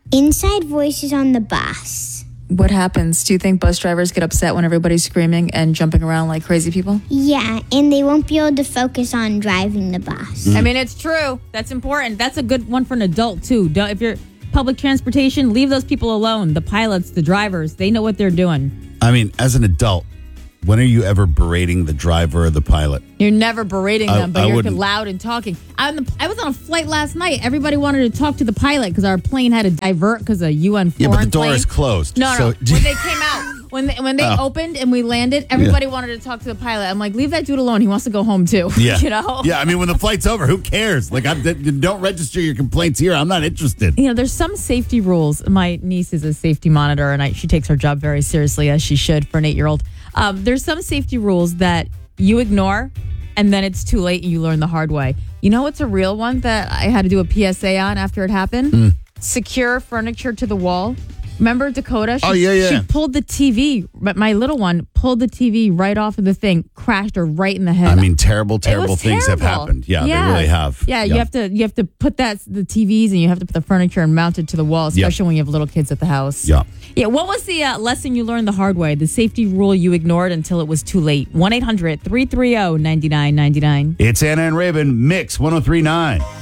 Inside voices on the bus. What happens? Do you think bus drivers get upset when everybody's screaming and jumping around like crazy people? Yeah, and they won't be able to focus on driving the bus. I mean, it's true. That's important. That's a good one for an adult, too. If you're public transportation, leave those people alone. The pilots, the drivers, they know what they're doing. I mean, as an adult, when are you ever berating the driver or the pilot? You're never berating them, but I you're wouldn't. loud and talking. I was on a flight last night. Everybody wanted to talk to the pilot because our plane had to divert because a UN foreign Yeah, but the door plane. is closed. No. So- When they came out, when they opened and we landed, everybody wanted to talk to the pilot. I'm like, leave that dude alone. He wants to go home too. Yeah. You know? Yeah, I mean, when the flight's over, who cares? Like, don't register your complaints here. I'm not interested. You know, there's some safety rules. My niece is a safety monitor, and she takes her job very seriously, as she should for an 8-year-old. There's some safety rules that you ignore, and then it's too late, and you learn the hard way. You know what's a real one that I had to do a PSA on after it happened? Secure furniture to the wall. Remember Dakota? She pulled the TV, but my little one pulled the TV right off of the thing, crashed her right in the head. I mean, terrible things have terrible. happened. Yeah, they really have. Yeah, you have to put the TVs and you have to put the furniture and mount it to the wall, especially when you have little kids at the house. Yeah. Yeah, what was the lesson you learned the hard way? The safety rule you ignored until it was too late. 1-800-330-9999. It's Anna and Raven, Mix 103.9.